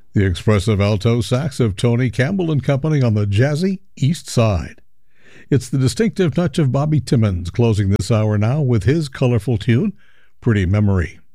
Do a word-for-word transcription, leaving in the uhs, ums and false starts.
The expressive alto sax of Tony Campbell and Company on the jazzy East Side. It's the distinctive touch of Bobby Timmons closing this hour now with his colorful tune, Pretty Memory.